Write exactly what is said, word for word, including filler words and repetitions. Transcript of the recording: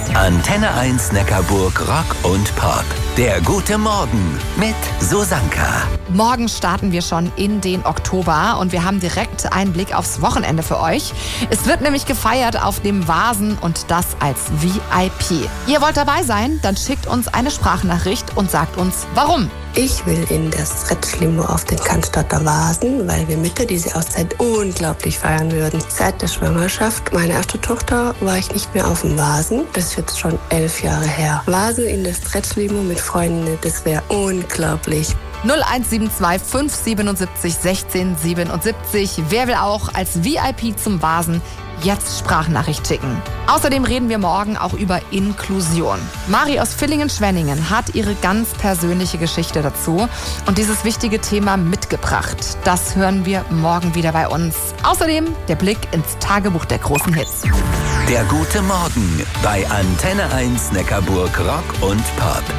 Antenne eins Neckarburg Rock und Pop. Der gute Morgen mit Susanka. Morgen starten wir schon in den Oktober und wir haben direkt einen Blick aufs Wochenende für euch. Es wird nämlich gefeiert auf dem Vasen und das als V I P. Ihr wollt dabei sein? Dann schickt uns eine Sprachnachricht und sagt uns, warum. Ich will in das Stretch-Limo auf den Cannstatter Vasen, weil wir Mitte diese Auszeit unglaublich feiern würden. Seit der Schwangerschaft meiner ersten Tochter war ich nicht mehr auf dem Vasen. Das ist jetzt schon elf Jahre her. Vasen in das Stretch-Limo mit Freunden, das wäre unglaublich. null eins sieben zwei fünf sieben sieben sechs eins sechs sieben sieben. Wer will auch als V I P zum Vasen jetzt Sprachnachricht schicken? Außerdem reden wir morgen auch über Inklusion. Mari aus Villingen-Schwenningen hat ihre ganz persönliche Geschichte dazu und dieses wichtige Thema mitgebracht. Das hören wir morgen wieder bei uns. Außerdem der Blick ins Tagebuch der großen Hits. Der gute Morgen bei Antenne eins Neckarburg Rock und Pop.